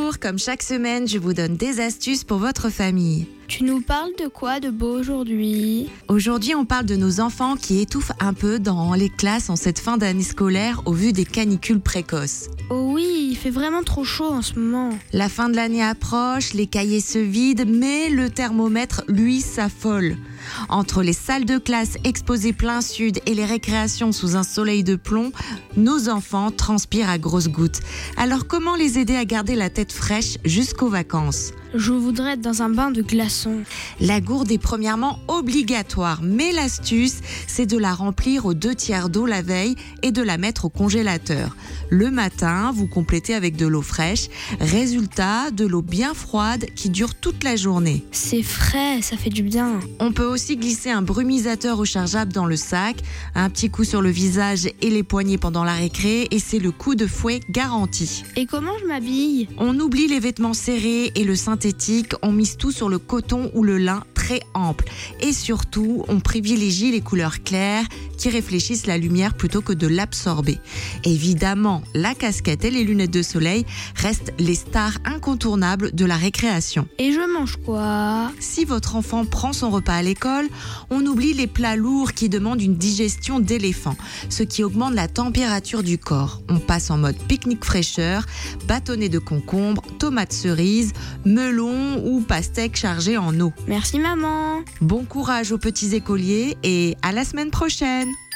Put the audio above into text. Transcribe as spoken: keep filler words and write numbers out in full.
Bonjour, comme chaque semaine, je vous donne des astuces pour votre famille. Tu nous parles de quoi de beau aujourd'hui? Aujourd'hui, on parle de nos enfants qui étouffent un peu dans les classes en cette fin d'année scolaire au vu des canicules précoces. Oh oui, il fait vraiment trop chaud en ce moment. La fin de l'année approche, les cahiers se vident, mais le thermomètre, lui, s'affole. Entre les salles de classe exposées plein sud et les récréations sous un soleil de plomb, nos enfants transpirent à grosses gouttes. Alors comment les aider à garder la tête fraîche jusqu'aux vacances ? Je voudrais être dans un bain de glaçons. La gourde est premièrement obligatoire, mais l'astuce, c'est de la remplir aux deux tiers d'eau la veille et de la mettre au congélateur. Le matin, vous complétez avec de l'eau fraîche. Résultat, de l'eau bien froide qui dure toute la journée. C'est frais, ça fait du bien. On peut aussi glisser un brumisateur rechargeable dans le sac, un petit coup sur le visage et les poignets pendant la récré, et c'est le coup de fouet garanti. Et comment je m'habille ? On oublie les vêtements serrés et le synthétique, on mise tout sur le coton ou le lin très ample. Et surtout, on privilégie les couleurs claires qui réfléchissent la lumière plutôt que de l'absorber. Évidemment, la casquette et les lunettes de soleil restent les stars incontournables de la récréation. Et je mange quoi ? Si votre enfant prend son repas à l'école, on oublie les plats lourds qui demandent une digestion d'éléphant, ce qui augmente la température du corps. On passe en mode pique-nique fraîcheur, bâtonnet de concombre, tomates cerises, melon ou pastèque chargée en eau. Merci maman. Bon courage aux petits écoliers et à la semaine prochaine.